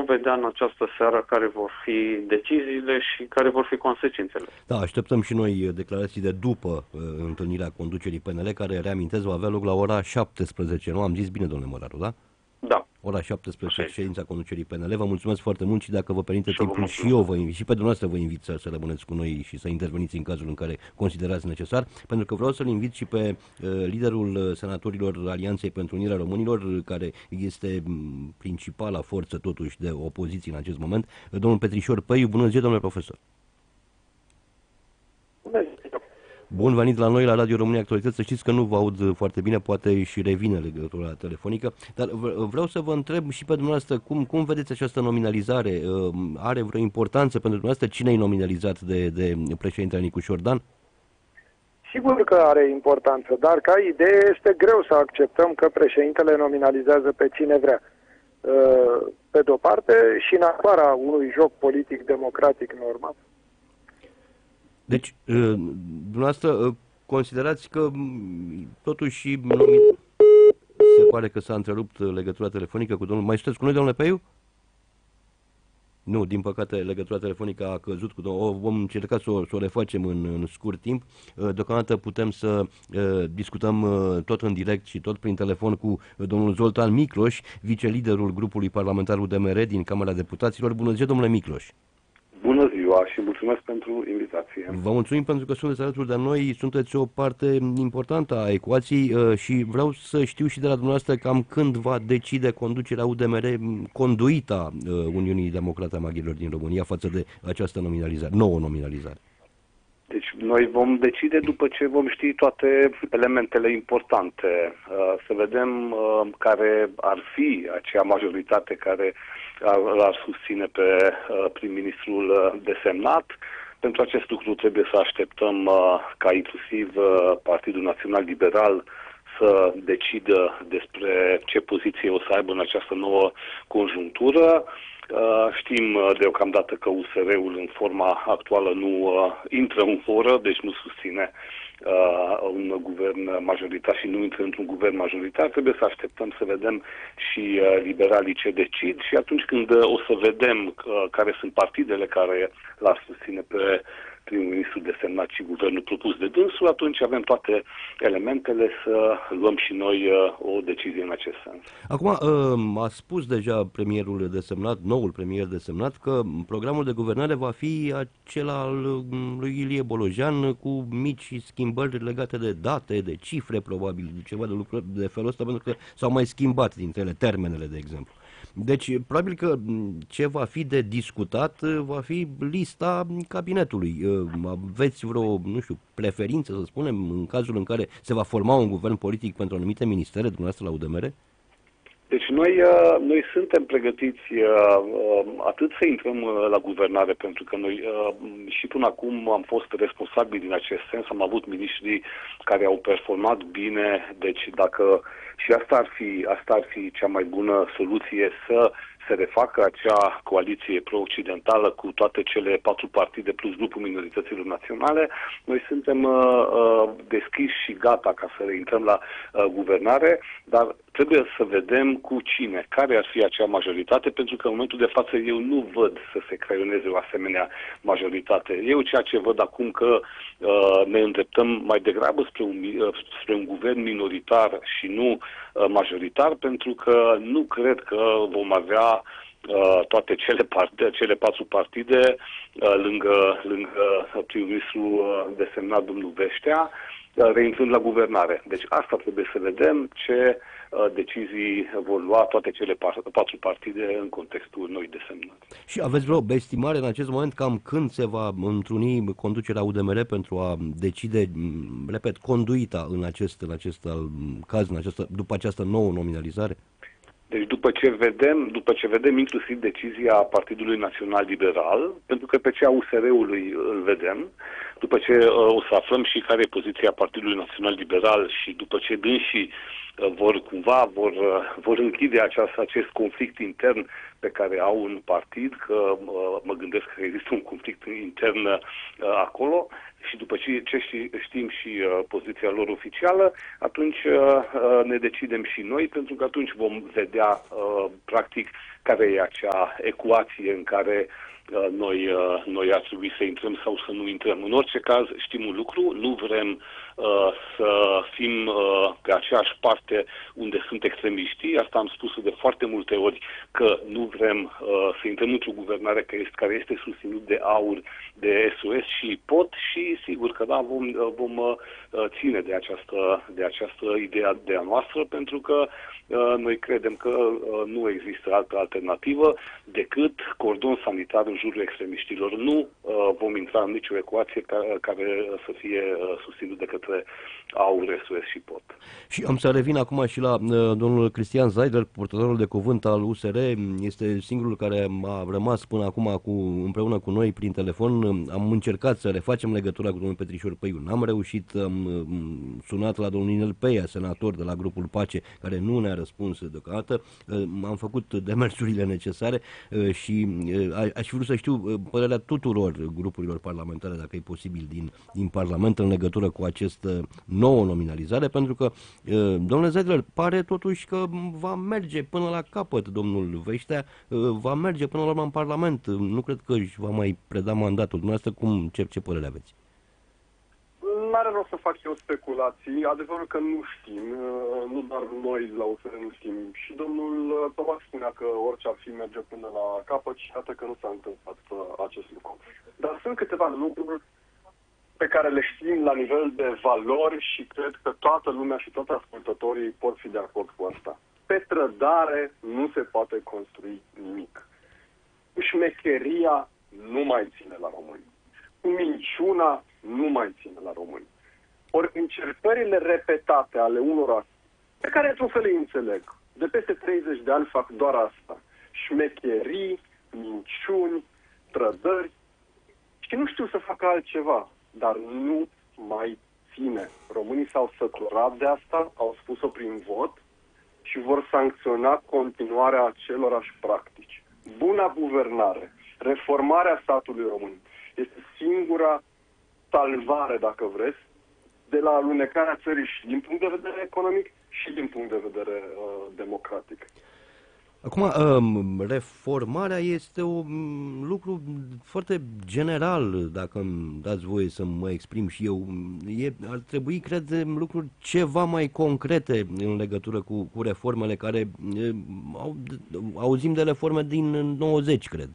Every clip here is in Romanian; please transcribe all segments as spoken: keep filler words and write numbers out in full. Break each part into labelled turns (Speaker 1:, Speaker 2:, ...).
Speaker 1: vedea în această seară care vor fi deciziile și care vor fi consecințele.
Speaker 2: Da, așteptăm și noi declarații de după uh, întâlnirea conducerii P N L, care, reamintesc, va avea loc la ora șaptesprezece. Nu am zis bine, domnule Măraru, da?
Speaker 1: Da.
Speaker 2: Ora șaptesprezece, ședința conducerii P N L. Vă mulțumesc foarte mult și dacă vă permite
Speaker 1: Și
Speaker 2: timpul, și eu vă invit, și pe dumneavoastră vă invit să, să rămâneți cu noi și să interveniți în cazul în care considerați necesar, pentru că vreau să-l invit și pe uh, liderul senatorilor Alianței pentru Unirea Românilor, care este m, principala forță totuși de opoziție în acest moment, domnul Petrișor Păiu. Bună ziua, domnule profesor!
Speaker 1: Bună ziua!
Speaker 2: Bun venit la noi, la Radio România Actualități. Să știți că nu vă aud foarte bine, poate și revine legătura telefonică, dar vreau să vă întreb și pe dumneavoastră, cum, cum vedeți această nominalizare? Are vreo importanță pentru dumneavoastră? Cine e nominalizat de, de președintele Nicu Șordan?
Speaker 3: Sigur că are importanță, dar ca idee este greu să acceptăm că președintele nominalizează pe cine vrea. Pe de-o parte și în afara unui joc politic democratic normal.
Speaker 2: Deci, dumneavoastră, considerați că totuși se pare că s-a întrerupt legătura telefonică cu domnul... Mai sunteți cu noi, domnule Peiu? Nu, din păcate, legătura telefonică a căzut cu domnul... O vom încerca să o, să o refacem în, în scurt timp. Deocamdată putem să uh, discutăm uh, tot în direct și tot prin telefon cu domnul Zoltan Micloș, viceliderul grupului parlamentar U D M R din Camera Deputaților. Bună ziua, domnule Micloș!
Speaker 4: Bună ziua și mulțumesc pentru invitație.
Speaker 2: Vă mulțumim pentru că sunteți alături de noi, sunteți o parte importantă a ecuației și vreau să știu și de la dumneavoastră cam când va decide conducerea U D M R conduita Uniunii Democrate a Maghiarilor din România față de această nominalizare, nouă nominalizare.
Speaker 4: Deci noi vom decide după ce vom ști toate elementele importante, să vedem care ar fi acea majoritate care l-ar susține pe prim-ministrul desemnat. Pentru acest lucru trebuie să așteptăm ca inclusiv Partidul Național Liberal să decidă despre ce poziție o să aibă în această nouă conjunctură. Știm deocamdată că U S R-ul în forma actuală nu intră în foră, deci nu susține un guvern majoritar și nu intră într-un guvern majoritar. Trebuie să așteptăm să vedem și liberalii ce decid și atunci când o să vedem care sunt partidele care l-ar susține pe prim-ministru desemnat și guvernul propus de dânsul, atunci avem toate elementele să luăm și noi o decizie în acest sens.
Speaker 2: Acum, a spus deja premierul desemnat, noul premier desemnat, că programul de guvernare va fi acela al lui Ilie Bolojan, cu mici schimbări legate de date, de cifre, probabil, de ceva de lucruri de felul ăsta, pentru că s-au mai schimbat dintre ele termenele, de exemplu. Deci, probabil că ce va fi de discutat va fi lista cabinetului. Aveți vreo, nu știu, preferință, să spunem, în cazul în care se va forma un guvern politic pentru anumite ministere, dumneavoastră la U D M R?
Speaker 4: Deci noi, noi suntem pregătiți atât să intrăm la guvernare, pentru că noi și până acum am fost responsabili din acest sens, am avut miniștri care au performat bine, deci dacă și asta ar fi, asta ar fi cea mai bună soluție, să se refacă acea coaliție pro-occidentală cu toate cele patru partide plus grupul minorităților naționale. Noi suntem uh, deschiși și gata ca să reintrăm la uh, guvernare, dar trebuie să vedem cu cine, care ar fi acea majoritate, pentru că în momentul de față eu nu văd să se creioneze o asemenea majoritate. Eu ceea ce văd acum că uh, ne îndreptăm mai degrabă spre un, uh, spre un guvern minoritar și nu uh, majoritar, pentru că nu cred că vom avea Uh, toate cele, partide, cele patru partide uh, lângă, lângă prim-ministru uh, desemnat domnul Veștea, uh, reintrând la guvernare. Deci asta trebuie să vedem ce uh, decizii vor lua toate cele patru partide în contextul noi desemnat.
Speaker 2: Și aveți vreo estimare în acest moment cam când se va întruni conducerea U D M R pentru a decide, repet, conduita în acest, în acest caz, în această, după această nouă nominalizare?
Speaker 4: Deci după ce vedem, după ce vedem inclusiv decizia Partidului Național Liberal, pentru că pe cea U S R-ului îl vedem, după ce uh, o să aflăm și care e poziția Partidului Național Liberal și după ce dânsii uh, vor cumva vor, uh, vor închide aceast, acest conflict intern pe care au un partid, că uh, mă gândesc că există un conflict intern uh, acolo, și după ce, ce știm și uh, poziția lor oficială, atunci uh, ne decidem și noi, pentru că atunci vom vedea uh, practic care e acea ecuație în care uh, noi, uh, noi ar trebui să intrăm sau să nu intrăm. În orice caz, știm un lucru, nu vrem uh, să fim uh, pe aceeași parte unde sunt extremiștii. Asta am spus de foarte multe ori, că nu vrem uh, să intrăm într-o guvernare care este, care este susținut de AUR, de S O S și P O T și sigur că da, vom, vom uh, ține de această, de această idee de a noastră, pentru că uh, noi credem că uh, nu există altă alternativă decât cordon sanitar în jurul extremiștilor. Nu uh, vom intra în nicio ecuație care, care să fie uh, susținut de către AUR, S O S și P O T.
Speaker 2: Și am să revin acum și la uh, domnul Cristian Zaidler, purtătorul de cuvânt al U S R. Este singurul care a rămas până acum cu, împreună cu noi prin telefon. Am încercat să refacem legătura cu domnul Petrișor Păiu. N-am reușit, am sunat la domnul Inel Peia, senator de la grupul Pace, care nu ne-a răspuns deocamdată. Am făcut demersurile necesare și aș fi vrut să știu părerea tuturor grupurilor parlamentare, dacă e posibil, din, din Parlament în legătură cu această nouă nominalizare, pentru că, domnule Zaidler, pare totuși că va merge până la capăt domnul Veștea, va merge până la urmă în Parlament. Nu cred că își va mai preda mandatul. Dumneavoastră, cum, ce, ce părere aveți?
Speaker 5: N-are rost să fac eu speculații. Adevărul că nu știm. Nu doar noi la U S R nu știm. Și domnul Tomac spunea că orice ar fi merge până la capăt și iată că nu s-a întâmplat acest lucru. Dar sunt câteva lucruri pe care le știm la nivel de valori și cred că toată lumea și toți ascultătorii pot fi de acord cu asta. Pe trădare nu se poate construi nimic. Șmecheria nu mai ține la români. Minciuna nu mai ține la români. Ori încercările repetate ale unora, pe care într-un fel îi înțeleg, de peste treizeci de ani fac doar asta. Șmecherii, minciuni, trădări și nu știu să facă altceva, dar nu mai ține. Românii s-au săturat de asta, au spus-o prin vot și vor sancționa continuarea acelorași practici. Buna guvernare, reformarea statului român este singura salvare, dacă vreți, de la alunecarea țării și din punct de vedere economic și din punct de vedere uh, democratic.
Speaker 2: Acum, reformarea este un lucru foarte general, dacă îmi dați voie să mă exprim și eu. E, ar trebui, cred, lucruri ceva mai concrete în legătură cu, cu reformele care au, auzim de reforme din nouăzeci, cred.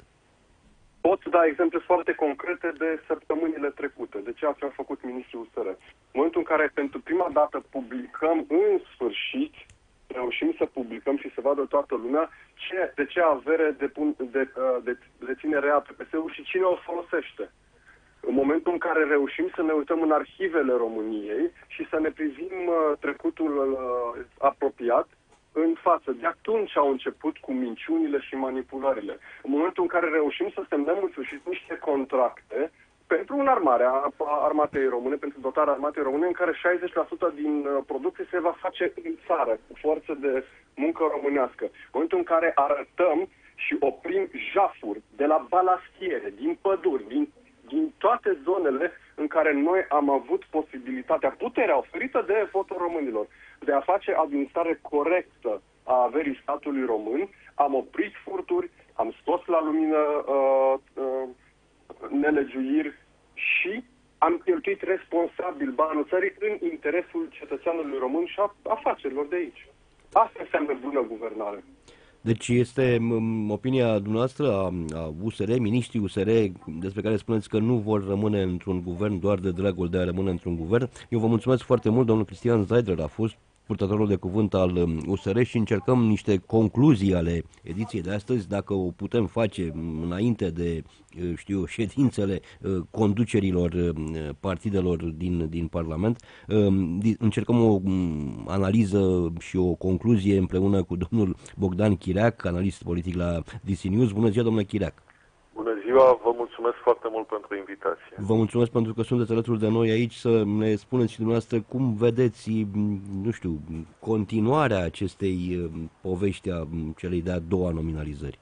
Speaker 5: Pot da exemple foarte concrete de săptămânile trecute, de ceea ce a făcut ministrul U S R. În momentul în care pentru prima dată publicăm în sfârșit, reușim să publicăm și să vadă toată lumea ce, de ce avere de, de, de, de ține rea P P S-ul și cine o folosește. În momentul în care reușim să ne uităm în arhivele României și să ne privim trecutul uh, apropiat în față. De atunci au început cu minciunile și manipulările. În momentul în care reușim să semnăm în sfârșit niște contracte pentru înarmarea armatei române, pentru dotarea armatei române, în care șaizeci la sută din producție se va face în țară, cu forță de muncă românească. În momentul în care arătăm și oprim jafuri de la balastiere, din păduri, din, din toate zonele în care noi am avut posibilitatea, puterea oferită de votul românilor, de a face administrare corectă a averii statului român, am oprit furturi, am scos la lumină uh, uh, nelegiuiri și am cheltuit responsabil banul țării în interesul cetățeanului român și a afacerilor de aici. Asta înseamnă bună guvernare.
Speaker 2: Deci este opinia dumneavoastră a, a U S R, miniștrii U S R, despre care spuneți că nu vor rămâne într-un guvern doar de dragul de a rămâne într-un guvern. Eu vă mulțumesc foarte mult, domnul Cristian Zaidler a fost purtătorul de cuvânt al U S R și încercăm niște concluzii ale ediției de astăzi, dacă o putem face înainte de, știu, ședințele conducerilor partidelor din, din Parlament. Încercăm o analiză și o concluzie împreună cu domnul Bogdan Chiriac, analist politic la D C News. Bună ziua, domnule Chiriac!
Speaker 6: Bună ziua, vă mulțumesc foarte mult pentru invitație.
Speaker 2: Vă mulțumesc pentru că sunteți alături de noi aici, să ne spuneți și dumneavoastră cum vedeți, nu știu, continuarea acestei povești a celei de-a doua nominalizări.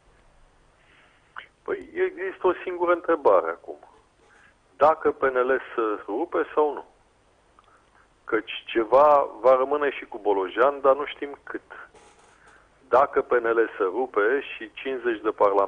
Speaker 6: Păi există o singură întrebare acum. Dacă P N L se rupe sau nu? Căci ceva va rămâne și cu Bolojan, dar nu știm cât. dacă P N L se rupe și cincizeci de parlamentari